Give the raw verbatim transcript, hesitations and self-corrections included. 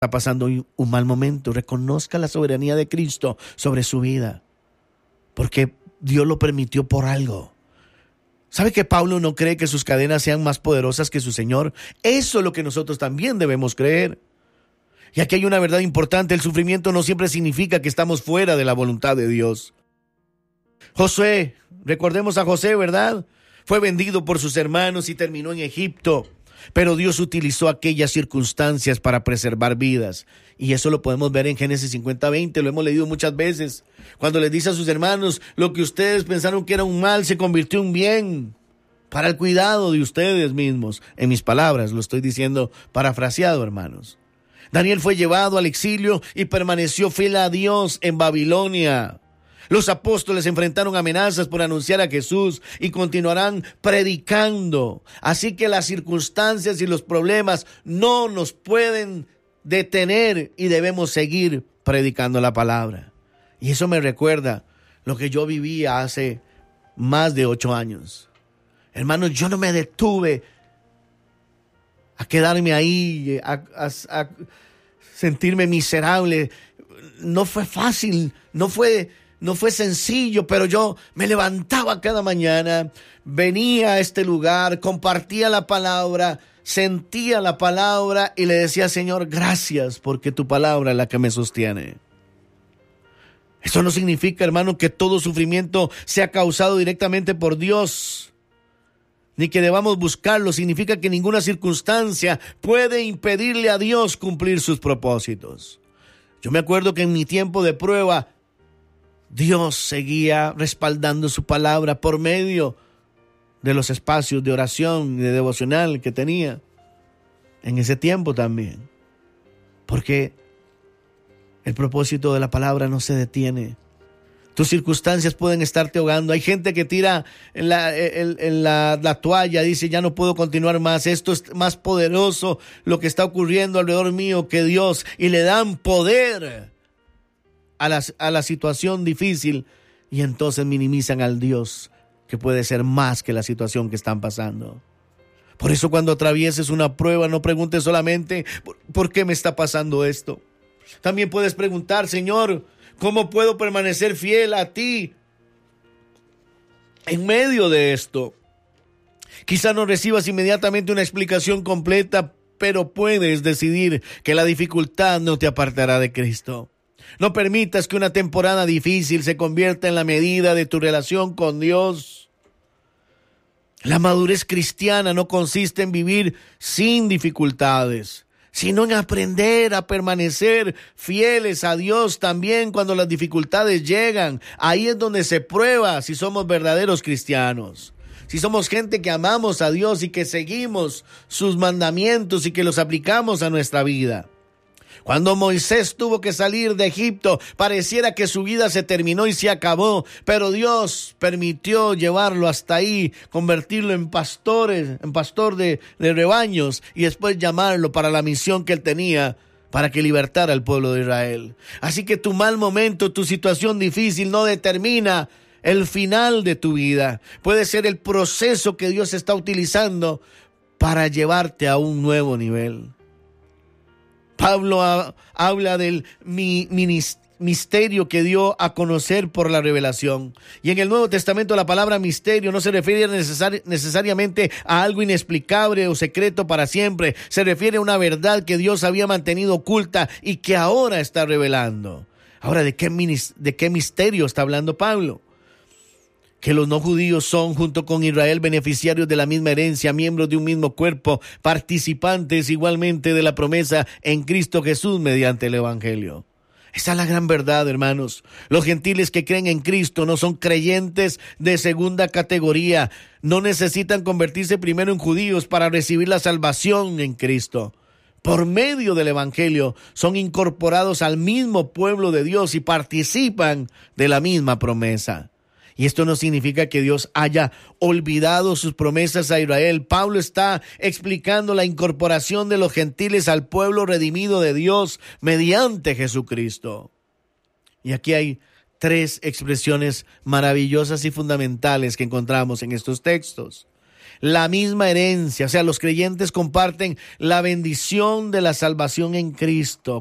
está pasando un mal momento, reconozca la soberanía de Cristo sobre su vida, porque Dios lo permitió por algo. ¿Sabe que Pablo no cree que sus cadenas sean más poderosas que su Señor? Eso es lo que nosotros también debemos creer. Y aquí hay una verdad importante: el sufrimiento no siempre significa que estamos fuera de la voluntad de Dios. Josué, recordemos a José, ¿verdad? Fue vendido por sus hermanos y terminó en Egipto. Pero Dios utilizó aquellas circunstancias para preservar vidas. Y eso lo podemos ver en Génesis cincuenta veinte, lo hemos leído muchas veces. Cuando les dice a sus hermanos: lo que ustedes pensaron que era un mal se convirtió en bien, para el cuidado de ustedes mismos. En mis palabras, lo estoy diciendo parafraseado, hermanos. Daniel fue llevado al exilio y permaneció fiel a Dios en Babilonia. Los apóstoles enfrentaron amenazas por anunciar a Jesús y continuarán predicando. Así que las circunstancias y los problemas no nos pueden detener y debemos seguir predicando la palabra. Y eso me recuerda lo que yo vivía hace más de ocho años. Hermanos, yo no me detuve a quedarme ahí, a, a, a sentirme miserable. No fue fácil, no fue... No fue sencillo, pero yo me levantaba cada mañana, venía a este lugar, compartía la palabra, sentía la palabra y le decía: Señor, gracias, porque tu palabra es la que me sostiene. Eso no significa, hermano, que todo sufrimiento sea causado directamente por Dios, ni que debamos buscarlo. Significa que ninguna circunstancia puede impedirle a Dios cumplir sus propósitos. Yo me acuerdo que en mi tiempo de prueba, Dios seguía respaldando su palabra por medio de los espacios de oración y de devocional que tenía en ese tiempo también. Porque el propósito de la palabra no se detiene. Tus circunstancias pueden estarte ahogando. Hay gente que tira en la, en, en la, la toalla, dice: ya no puedo continuar más, esto es más poderoso lo que está ocurriendo alrededor mío que Dios, y le dan poder A la, a la situación difícil, y entonces minimizan al Dios que puede ser más que la situación que están pasando. Por eso, cuando atravieses una prueba, no preguntes solamente ¿por, ¿por qué me está pasando esto? También puedes preguntar: Señor, ¿cómo puedo permanecer fiel a ti en medio de esto? Quizá no recibas inmediatamente una explicación completa, pero puedes decidir que la dificultad no te apartará de Cristo. No permitas que una temporada difícil se convierta en la medida de tu relación con Dios. La madurez cristiana no consiste en vivir sin dificultades, sino en aprender a permanecer fieles a Dios también cuando las dificultades llegan. Ahí es donde se prueba si somos verdaderos cristianos, si somos gente que amamos a Dios y que seguimos sus mandamientos y que los aplicamos a nuestra vida. Cuando Moisés tuvo que salir de Egipto, pareciera que su vida se terminó y se acabó, pero Dios permitió llevarlo hasta ahí, convertirlo en pastores, en pastor de, de rebaños, y después llamarlo para la misión que él tenía, para que libertara al pueblo de Israel. Así que tu mal momento, tu situación difícil no determina el final de tu vida. Puede ser el proceso que Dios está utilizando para llevarte a un nuevo nivel. Pablo ha, habla del mi, misterio que dio a conocer por la revelación. Y en el Nuevo Testamento la palabra misterio no se refiere necesari- necesariamente a algo inexplicable o secreto para siempre. Se refiere a una verdad que Dios había mantenido oculta y que ahora está revelando. Ahora, ¿de qué, de qué misterio está hablando Pablo? Que los no judíos son, junto con Israel, beneficiarios de la misma herencia, miembros de un mismo cuerpo, participantes igualmente de la promesa en Cristo Jesús mediante el Evangelio. Esa es la gran verdad, hermanos. Los gentiles que creen en Cristo no son creyentes de segunda categoría. No necesitan convertirse primero en judíos para recibir la salvación en Cristo. Por medio del Evangelio son incorporados al mismo pueblo de Dios y participan de la misma promesa. Y esto no significa que Dios haya olvidado sus promesas a Israel. Pablo está explicando la incorporación de los gentiles al pueblo redimido de Dios mediante Jesucristo. Y aquí hay tres expresiones maravillosas y fundamentales que encontramos en estos textos. la misma herencia, o sea, los creyentes comparten la bendición de la salvación en Cristo.